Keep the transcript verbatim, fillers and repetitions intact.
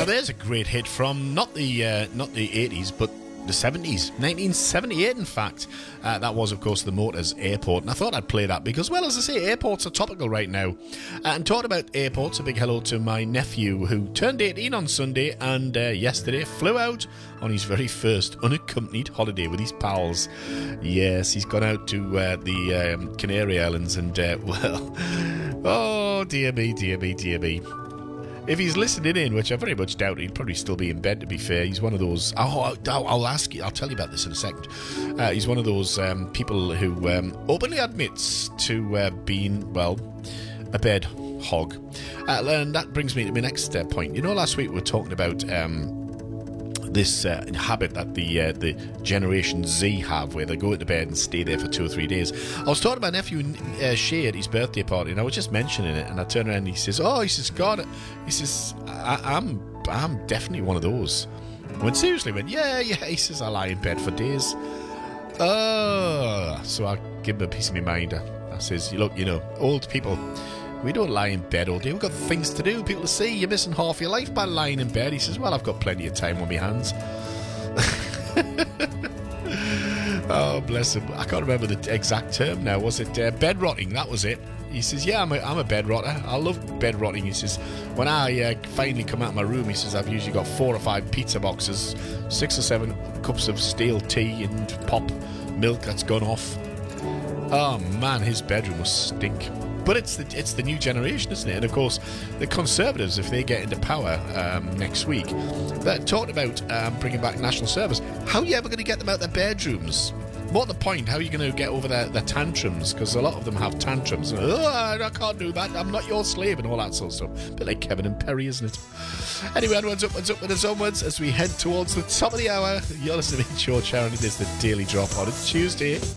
Now there's a great hit from not the uh, not the eighties, but the seventies, nineteen seventy-eight in fact. Uh, that was of course the Motors Airport, and I thought I'd play that because, well, as I say, airports are topical right now. Uh, and talking about airports, a big hello to my nephew who turned eighteen on Sunday and uh, yesterday flew out on his very first unaccompanied holiday with his pals. Yes, he's gone out to uh, the um, Canary Islands and uh, well, oh dear me, dear me, dear me. If he's listening in, which I very much doubt, he'd probably still be in bed, to be fair. He's one of those... Oh, I'll, I'll ask you. I'll tell you about this in a second. Uh, he's one of those um, people who um, openly admits to uh, being, well, a bed hog. Uh, and that brings me to my next uh, point. You know, last week we were talking about... Um, this uh, habit that the uh, the Generation Z have, where they go into bed and stay there for two or three days. I was talking to my nephew uh, Shay at his birthday party, and I was just mentioning it, and I turned around and he says, oh, he says, God, he says, I- I'm I'm definitely one of those. I went, seriously? I went, yeah, yeah. He says, I lie in bed for days. Oh, so I give him a piece of my mind. I says, look, you know, old people, we don't lie in bed all day. We've got things to do, people to see. You're missing half your life by lying in bed. He says, well, I've got plenty of time on my hands. Oh, bless him. I can't remember the exact term now. Was it uh, bed rotting? That was it. He says, yeah, I'm a, I'm a bed rotter. I love bed rotting. He says, when I uh, finally come out of my room, he says, I've usually got four or five pizza boxes, six or seven cups of stale tea and pop milk that's gone off. Oh, man, his bedroom must stink. But it's the it's the new generation, isn't it? And of course, the Conservatives, if they get into power um, next week, they're talking about um, bringing back national service. How are you ever going to get them out of their bedrooms? What the point? How are you going to get over their, their tantrums? Because a lot of them have tantrums. Oh, I can't do that. I'm not your slave and all that sort of stuff. A bit like Kevin and Perry, isn't it? Anyway, onwards, upwards, upwards, onwards, as we head towards the top of the hour. You're listening to me, George Sharon. It is the Daily Drop on a Tuesday.